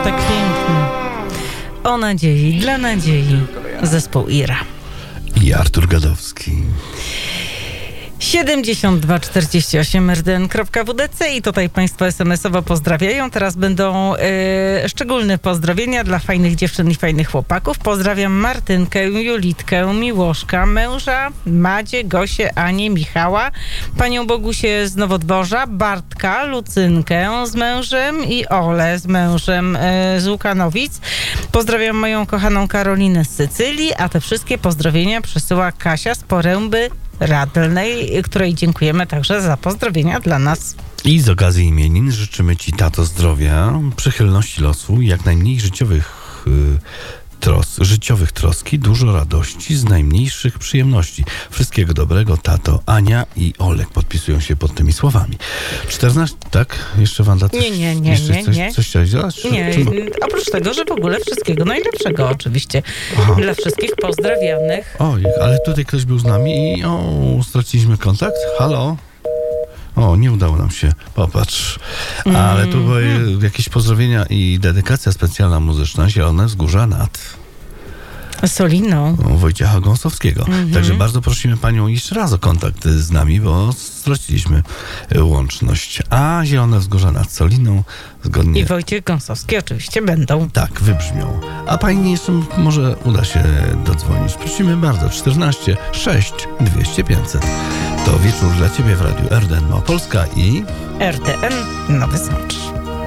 tak piękny. O nadziei, dla nadziei. Zespół Ira. I Artur Gadowski. 7248 rdn.wdc i tutaj Państwo SMS-owo pozdrawiają. Teraz będą szczególne pozdrowienia dla fajnych dziewczyn i fajnych chłopaków. Pozdrawiam Martynkę, Julitkę, Miłoszka, męża, Madzie, Gosię, Anię, Michała, panią Bogusię z Nowodworza, Bartka, Lucynkę z mężem i Olę z mężem z Łukanowic. Pozdrawiam moją kochaną Karolinę z Sycylii, a te wszystkie pozdrowienia przesyła Kasia z Poręby Radlnej, której dziękujemy także za pozdrowienia dla nas. I z okazji imienin życzymy Ci, tato, zdrowia, przychylności losu, jak najmniej życiowych troski, dużo radości z najmniejszych przyjemności. Wszystkiego dobrego, tato. Ania i Olek podpisują się pod tymi słowami. 14, tak? Jeszcze Wanda coś? Nie. Coś chciałeś dodać? Nie, oprócz tego, że w ogóle wszystkiego najlepszego oczywiście. Dla wszystkich pozdrawianych. Oj, ale tutaj ktoś był z nami i straciliśmy kontakt. Halo? O, nie udało nam się. Popatrz. Ale tu były jakieś pozdrowienia i dedykacja specjalna muzyczna Zielone Wzgórza nad Soliną. Wojciecha Gąsowskiego. Także bardzo prosimy panią jeszcze raz o kontakt z nami, bo straciliśmy łączność. A Zielone Wzgórza nad Soliną zgodnie... I Wojciech Gąsowski oczywiście będą. Tak, wybrzmią. A pani jeszcze może uda się dodzwonić. Prosimy bardzo. 14 6 200 500. To wieczór dla ciebie w Radiu RDN Małopolska i RDN Nowy Sącz.